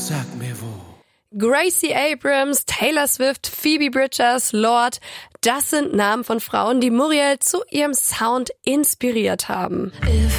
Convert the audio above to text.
Sag mir wo. Gracie Abrams, Taylor Swift, Phoebe Bridgers, Lorde, das sind Namen von Frauen, die Muriel zu ihrem Sound inspiriert haben. If